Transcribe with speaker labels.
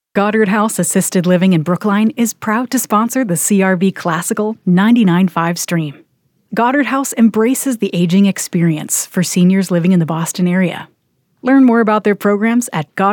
Speaker 1: Goddard House Assisted Living in Brookline is proud to sponsor the CRB Classical 99.5 stream. Goddard House embraces the aging experience for seniors living in the Boston area. Learn more about their programs at